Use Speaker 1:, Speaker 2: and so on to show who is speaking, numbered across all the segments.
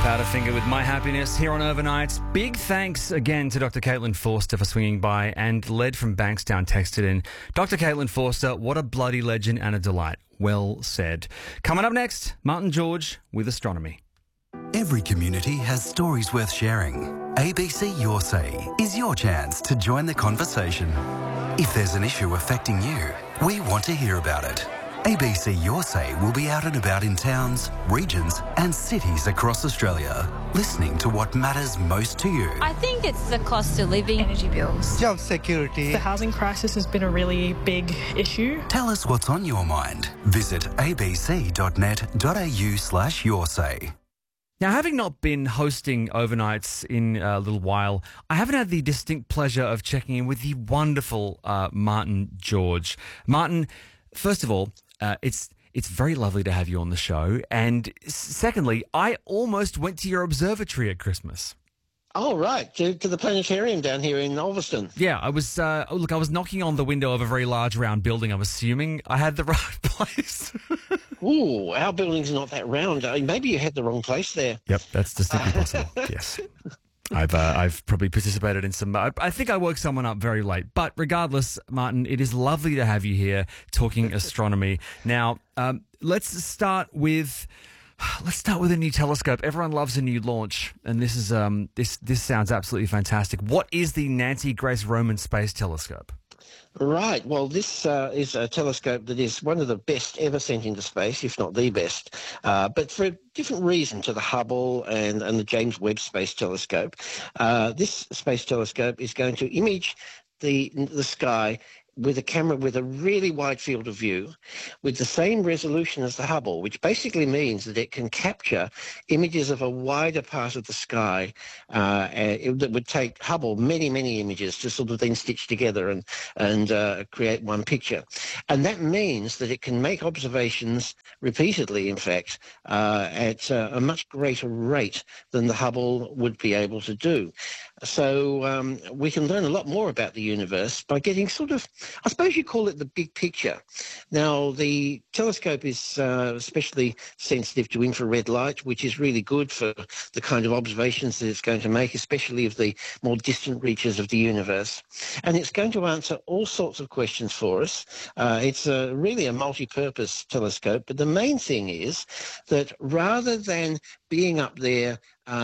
Speaker 1: Powderfinger with My Happiness here on Overnights. Big thanks again to Dr. Caitlin Forster for swinging by, and Led from Bankstown texted in. Dr. Caitlin Forster, what a bloody legend and a delight. Well said. Coming up next, Martin George with astronomy.
Speaker 2: Every community has stories worth sharing. ABC Your Say is your chance to join the conversation. If there's an issue affecting you, we want to hear about it. ABC Your Say will be out and about in towns, regions and cities across Australia, listening to what matters most to you.
Speaker 3: I think it's the cost of living, energy bills,
Speaker 4: job security.
Speaker 5: The housing crisis has been a really big issue.
Speaker 2: Tell us what's on your mind. Visit abc.net.au/yoursay.
Speaker 1: Now, having not been hosting overnights in a little while, I haven't had the distinct pleasure of checking in with the wonderful Martin George. Martin, first of all, it's very lovely to have you on the show. And secondly, I almost went to your observatory at Christmas.
Speaker 6: Oh, right, to the planetarium down here in Ulverston.
Speaker 1: Yeah, I was, I was knocking on the window of a very large round building. I'm assuming I had the right place.
Speaker 6: Ooh, our building's not that round. Maybe you had the wrong place there.
Speaker 1: Yep, that's distinctly possible, yes. I've probably participated in some... I think I woke someone up very late. But regardless, Martin, it is lovely to have you here talking astronomy. Now, let's start with a new telescope. Everyone loves a new launch, and this is this sounds absolutely fantastic. What is the Nancy Grace Roman Space Telescope?
Speaker 6: Right. Well, this is a telescope that is one of the best ever sent into space, if not the best, but for a different reason to the Hubble and the James Webb Space Telescope. This space telescope is going to image the sky with a camera with a really wide field of view with the same resolution as the Hubble, which basically means that it can capture images of a wider part of the sky that would take Hubble many, many images to sort of then stitch together and create one picture. And that means that it can make observations repeatedly, in fact, at a much greater rate than the Hubble would be able to do. So we can learn a lot more about the universe by getting sort of, I suppose you call it the big picture. Now, the telescope is especially sensitive to infrared light, which is really good for the kind of observations that it's going to make, especially of the more distant reaches of the universe. And it's going to answer all sorts of questions for us. It's really a multi-purpose telescope, but the main thing is that rather than being up there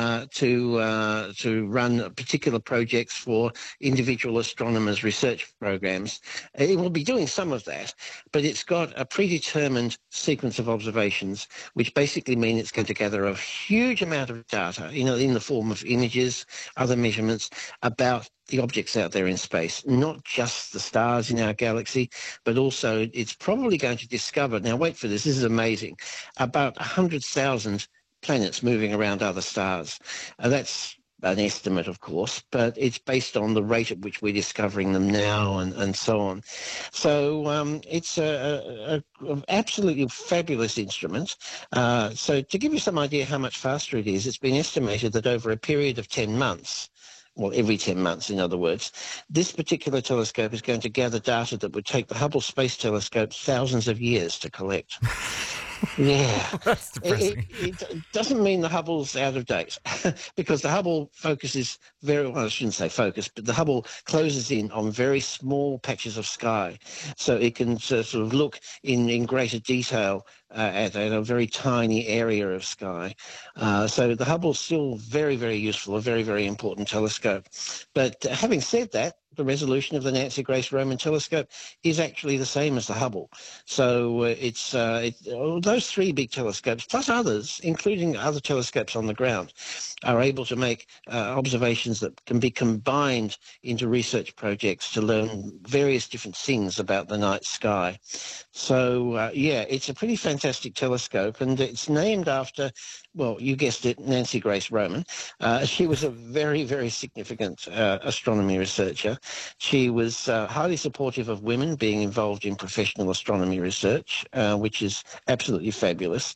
Speaker 6: to run particular projects for individual astronomers' research programs. It will be doing some of that, but it's got a predetermined sequence of observations, which basically mean it's going to gather a huge amount of data, in the form of images, other measurements about the objects out there in space, not just the stars in our galaxy, but also it's probably going to discover, now wait for this is amazing, about 100,000 planets moving around other stars. That's an estimate, of course, but it's based on the rate at which we're discovering them now and so on. So it's a absolutely fabulous instrument. So to give you some idea how much faster it is, it's been estimated that over a period of 10 months, well, every 10 months, in other words, this particular telescope is going to gather data that would take the Hubble Space Telescope thousands of years to collect. Yeah.
Speaker 1: That's depressing.
Speaker 6: It doesn't mean the Hubble's out of date because the Hubble focuses I shouldn't say focus, but the Hubble closes in on very small patches of sky. So it can sort of look in greater detail at a very tiny area of sky. So the Hubble's still very, very useful, a very, very important telescope. But having said that, the resolution of the Nancy Grace Roman Telescope is actually the same as the Hubble. So those three big telescopes, plus others, including other telescopes on the ground, are able to make observations that can be combined into research projects to learn various different things about the night sky. So, it's a pretty fantastic telescope, and it's named after, well, you guessed it, Nancy Grace Roman. She was a very, very significant astronomy researcher. She was highly supportive of women being involved in professional astronomy research, which is absolutely fabulous.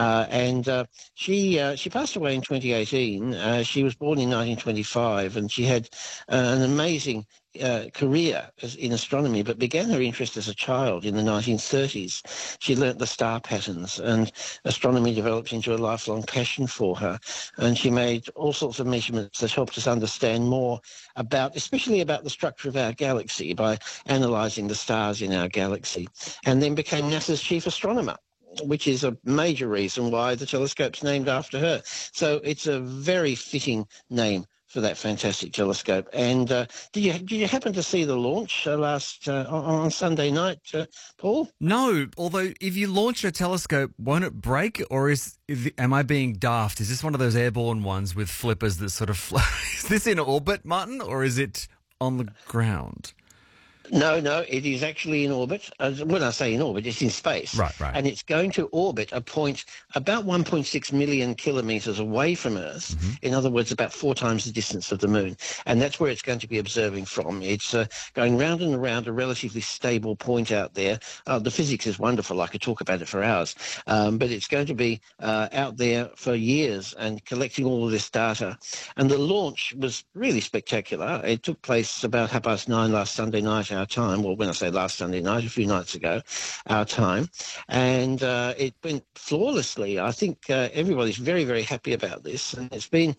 Speaker 6: She passed away in 2018. She was born in 1925, and she had an amazing career in astronomy, but began her interest as a child in the 1930s. She learnt the star patterns, and astronomy developed into a lifelong passion for her. And she made all sorts of measurements that helped us understand more about, especially about the structure of our galaxy by analysing the stars in our galaxy, and then became NASA's chief astronomer, which is a major reason why the telescope's named after her. So it's a very fitting name for that fantastic telescope. And did you happen to see the launch on Sunday night, Paul?
Speaker 1: No, although if you launch a telescope, won't it break, or am I being daft? Is this one of those airborne ones with flippers that sort of fly? Is this in orbit, Martin, or is it on the ground?
Speaker 6: No, it is actually in orbit. When I say in orbit, it's in space.
Speaker 1: Right.
Speaker 6: And it's going to orbit a point about 1.6 million kilometres away from Earth. Mm-hmm. In other words, about 4 times the distance of the moon. And that's where it's going to be observing from. It's going round and around a relatively stable point out there. The physics is wonderful. I could talk about it for hours. But it's going to be out there for years and collecting all of this data. And the launch was really spectacular. It took place about 9:30 last Sunday night, our time. Well, when I say last Sunday night, a few nights ago, our time. And it went flawlessly. I think everybody's very, very happy about this. And it's been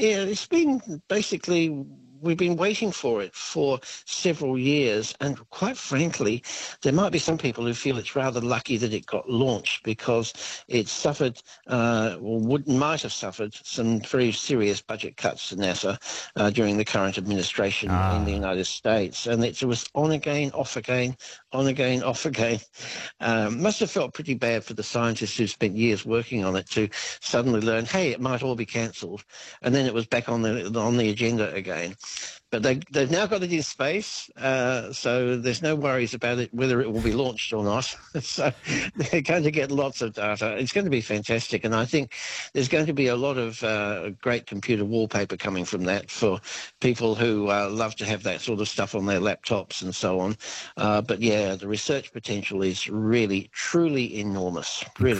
Speaker 6: basically, we've been waiting for it for several years, and quite frankly, there might be some people who feel it's rather lucky that it got launched, because it suffered, might have suffered some very serious budget cuts to NASA during the current administration in the United States, and it was on again, off again, on again, off again. Must have felt pretty bad for the scientists who spent years working on it to suddenly learn, hey, it might all be cancelled, and then it was back on the agenda again. But they've now got it in space, so there's no worries about it, whether it will be launched or not. So they're going to get lots of data. It's going to be fantastic, and I think there's going to be a lot of great computer wallpaper coming from that for people who love to have that sort of stuff on their laptops and so on. But yeah, the research potential is really, truly enormous. Really.